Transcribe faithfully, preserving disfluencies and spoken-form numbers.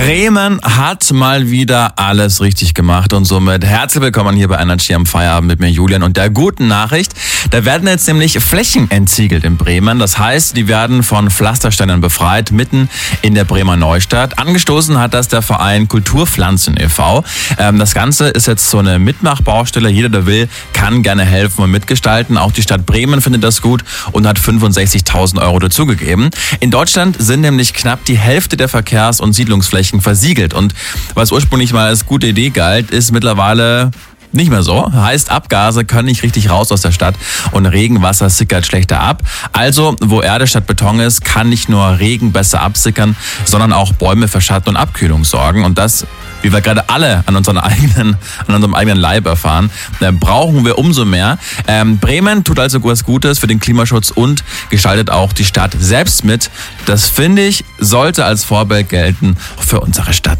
Bremen hat mal wieder alles richtig gemacht und somit herzlich willkommen hier bei Energy am Feierabend mit mir Julian und der guten Nachricht. Da werden jetzt nämlich Flächen entsiegelt in Bremen. Das heißt, die werden von Pflastersteinen befreit, mitten in der Bremer Neustadt. Angestoßen hat das der Verein Kulturpflanzen e V Ähm, das Ganze ist jetzt so eine Mitmachbaustelle. Jeder, der will, kann gerne helfen und mitgestalten. Auch die Stadt Bremen findet das gut und hat fünfundsechzigtausend Euro dazugegeben. In Deutschland sind nämlich knapp die Hälfte der Verkehrs- und Siedlungsflächen versiegelt. Und was ursprünglich mal als gute Idee galt, ist mittlerweile nicht mehr so. Heißt, Abgase können nicht richtig raus aus der Stadt und Regenwasser sickert schlechter ab. Also, wo Erde statt Beton ist, kann nicht nur Regen besser absickern, sondern auch Bäume für Schatten und Abkühlung sorgen. Und das, wie wir gerade alle an unseren eigenen, an unserem eigenen Leib erfahren, brauchen wir umso mehr. Ähm, Bremen tut also was Gutes für den Klimaschutz und gestaltet auch die Stadt selbst mit. Das, finde ich, sollte als Vorbild gelten für unsere Stadt.